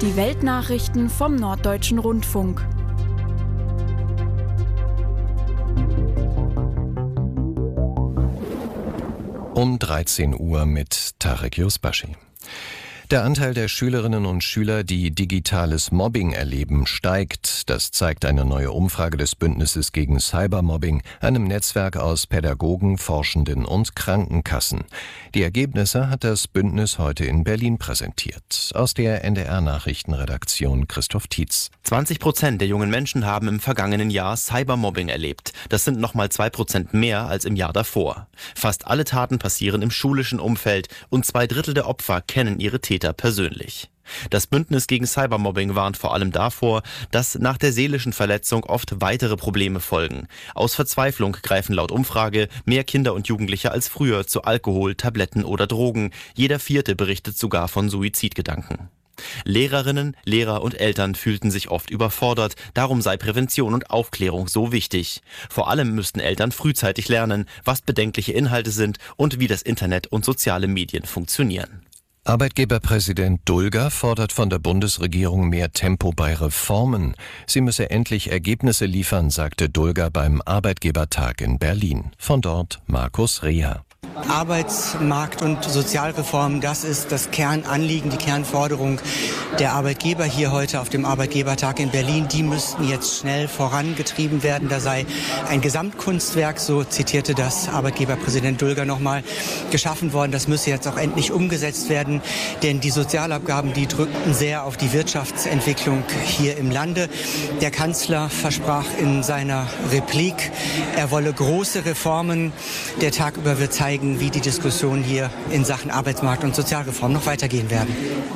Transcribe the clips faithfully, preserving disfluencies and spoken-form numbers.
Die Weltnachrichten vom Norddeutschen Rundfunk. Um dreizehn Uhr mit Tarek Yusbashi. Der Anteil der Schülerinnen und Schüler, die digitales Mobbing erleben, steigt. Das zeigt eine neue Umfrage des Bündnisses gegen Cybermobbing, einem Netzwerk aus Pädagogen, Forschenden und Krankenkassen. Die Ergebnisse hat das Bündnis heute in Berlin präsentiert. Aus der N D R-Nachrichtenredaktion Christoph Tietz. zwanzig Prozent der jungen Menschen haben im vergangenen Jahr Cybermobbing erlebt. Das sind nochmal zwei Prozent mehr als im Jahr davor. Fast alle Taten passieren im schulischen Umfeld und zwei Drittel der Opfer kennen ihre Täter persönlich. Das Bündnis gegen Cybermobbing warnt vor allem davor, dass nach der seelischen Verletzung oft weitere Probleme folgen. Aus Verzweiflung greifen laut Umfrage mehr Kinder und Jugendliche als früher zu Alkohol, Tabletten oder Drogen. Jeder Vierte berichtet sogar von Suizidgedanken. Lehrerinnen, Lehrer und Eltern fühlten sich oft überfordert, darum sei Prävention und Aufklärung so wichtig. Vor allem müssten Eltern frühzeitig lernen, was bedenkliche Inhalte sind und wie das Internet und soziale Medien funktionieren. Arbeitgeberpräsident Dulger fordert von der Bundesregierung mehr Tempo bei Reformen. Sie müsse endlich Ergebnisse liefern, sagte Dulger beim Arbeitgebertag in Berlin. Von dort Markus Reher. Arbeitsmarkt- und Sozialreform, das ist das Kernanliegen, die Kernforderung der Arbeitgeber hier heute auf dem Arbeitgebertag in Berlin. Die müssten jetzt schnell vorangetrieben werden. Da sei ein Gesamtkunstwerk, so zitierte das Arbeitgeberpräsident Dulger nochmal, geschaffen worden. Das müsse jetzt auch endlich umgesetzt werden, denn die Sozialabgaben, die drückten sehr auf die Wirtschaftsentwicklung hier im Lande. Der Kanzler versprach in seiner Replik, er wolle große Reformen. Der Tag über wird zeigen, wie die Diskussion hier in Sachen Arbeitsmarkt- und Sozialreform noch weitergehen werden.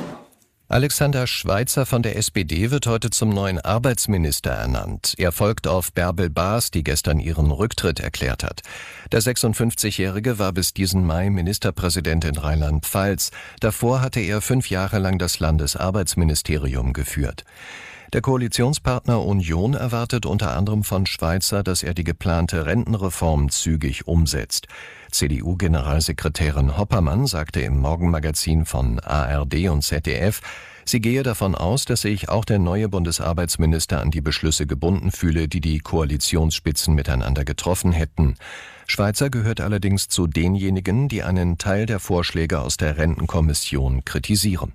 Alexander Schweitzer von der S P D wird heute zum neuen Arbeitsminister ernannt. Er folgt auf Bärbel Baas, die gestern ihren Rücktritt erklärt hat. Der sechsundfünfzigjährige war bis diesen Mai Ministerpräsident in Rheinland-Pfalz. Davor hatte er fünf Jahre lang das Landesarbeitsministerium geführt. Der Koalitionspartner Union erwartet unter anderem von Schweitzer, dass er die geplante Rentenreform zügig umsetzt. C D U-Generalsekretärin Hoppermann sagte im Morgenmagazin von A R D und Z D F, sie gehe davon aus, dass sich auch der neue Bundesarbeitsminister an die Beschlüsse gebunden fühle, die die Koalitionsspitzen miteinander getroffen hätten. Schweitzer gehört allerdings zu denjenigen, die einen Teil der Vorschläge aus der Rentenkommission kritisieren.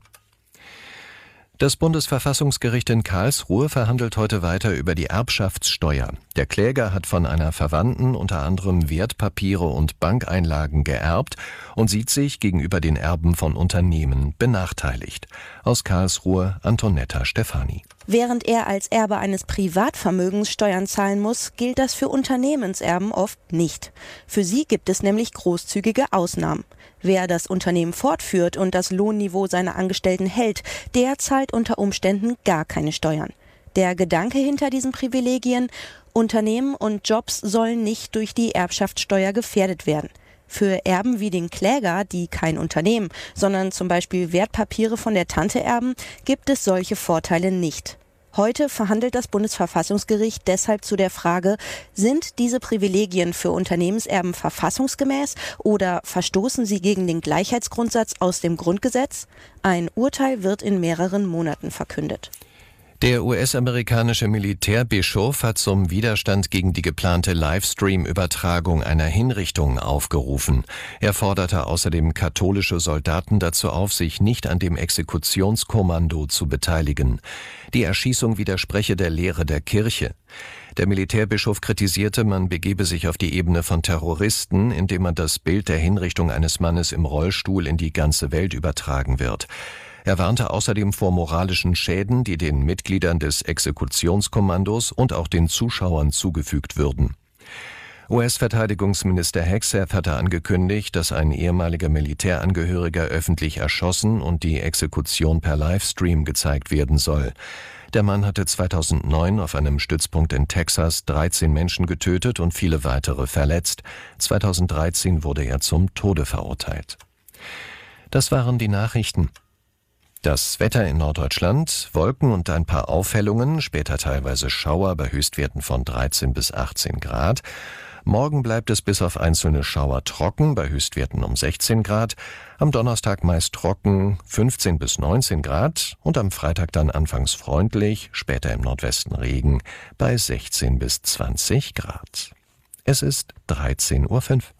Das Bundesverfassungsgericht in Karlsruhe verhandelt heute weiter über die Erbschaftssteuer. Der Kläger hat von einer Verwandten unter anderem Wertpapiere und Bankeinlagen geerbt und sieht sich gegenüber den Erben von Unternehmen benachteiligt. Aus Karlsruhe Antonetta Stefani. Während er als Erbe eines Privatvermögens Steuern zahlen muss, gilt das für Unternehmenserben oft nicht. Für sie gibt es nämlich großzügige Ausnahmen. Wer das Unternehmen fortführt und das Lohnniveau seiner Angestellten hält, der zahlt unter Umständen gar keine Steuern. Der Gedanke hinter diesen Privilegien: Unternehmen und Jobs sollen nicht durch die Erbschaftssteuer gefährdet werden. Für Erben wie den Kläger, die kein Unternehmen, sondern zum Beispiel Wertpapiere von der Tante erben, gibt es solche Vorteile nicht. Heute verhandelt das Bundesverfassungsgericht deshalb zu der Frage, sind diese Privilegien für Unternehmenserben verfassungsgemäß oder verstoßen sie gegen den Gleichheitsgrundsatz aus dem Grundgesetz? Ein Urteil wird in mehreren Monaten verkündet. Der U S-amerikanische Militärbischof hat zum Widerstand gegen die geplante Livestream-Übertragung einer Hinrichtung aufgerufen. Er forderte außerdem katholische Soldaten dazu auf, sich nicht an dem Exekutionskommando zu beteiligen. Die Erschießung widerspreche der Lehre der Kirche. Der Militärbischof kritisierte, man begebe sich auf die Ebene von Terroristen, indem man das Bild der Hinrichtung eines Mannes im Rollstuhl in die ganze Welt übertragen wird. Er warnte außerdem vor moralischen Schäden, die den Mitgliedern des Exekutionskommandos und auch den Zuschauern zugefügt würden. U S-Verteidigungsminister Hegseth hatte angekündigt, dass ein ehemaliger Militärangehöriger öffentlich erschossen und die Exekution per Livestream gezeigt werden soll. Der Mann hatte zweitausendneun auf einem Stützpunkt in Texas dreizehn Menschen getötet und viele weitere verletzt. zweitausenddreizehn wurde er zum Tode verurteilt. Das waren die Nachrichten. Das Wetter in Norddeutschland: Wolken und ein paar Aufhellungen, später teilweise Schauer bei Höchstwerten von dreizehn bis achtzehn Grad. Morgen bleibt es bis auf einzelne Schauer trocken, bei Höchstwerten um sechzehn Grad. Am Donnerstag meist trocken, fünfzehn bis neunzehn Grad. Und am Freitag dann anfangs freundlich, später im Nordwesten Regen, bei sechzehn bis zwanzig Grad. Es ist dreizehn Uhr fünf.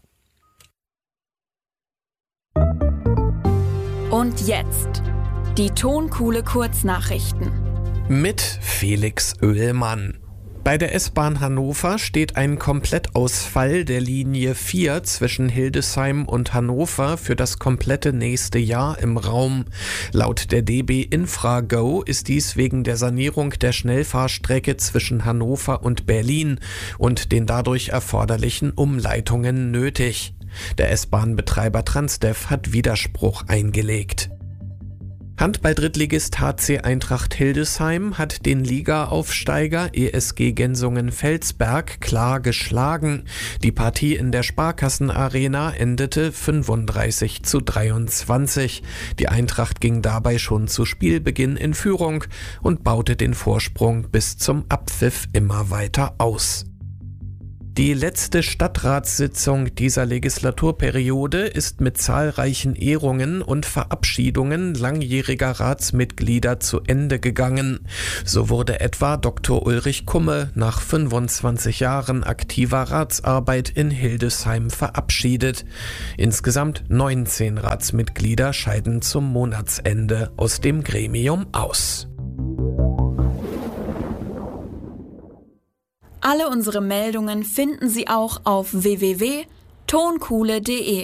Und jetzt die Tonkuhle Kurznachrichten. Mit Felix Oehlmann. Bei der S-Bahn Hannover steht ein Komplettausfall der Linie vier zwischen Hildesheim und Hannover für das komplette nächste Jahr im Raum. Laut der D B Infra-Go ist dies wegen der Sanierung der Schnellfahrstrecke zwischen Hannover und Berlin und den dadurch erforderlichen Umleitungen nötig. Der S-Bahn-Betreiber Transdev hat Widerspruch eingelegt. Handball-Drittligist H C Eintracht Hildesheim hat den Liga-Aufsteiger E S G Gensungen-Felsberg klar geschlagen. Die Partie in der Sparkassen-Arena endete fünfunddreißig zu dreiundzwanzig. Die Eintracht ging dabei schon zu Spielbeginn in Führung und baute den Vorsprung bis zum Abpfiff immer weiter aus. Die letzte Stadtratssitzung dieser Legislaturperiode ist mit zahlreichen Ehrungen und Verabschiedungen langjähriger Ratsmitglieder zu Ende gegangen. So wurde etwa Doktor Ulrich Kumme nach fünfundzwanzig Jahren aktiver Ratsarbeit in Hildesheim verabschiedet. Insgesamt neunzehn Ratsmitglieder scheiden zum Monatsende aus dem Gremium aus. Alle unsere Meldungen finden Sie auch auf w w w punkt tonkuhle punkt de.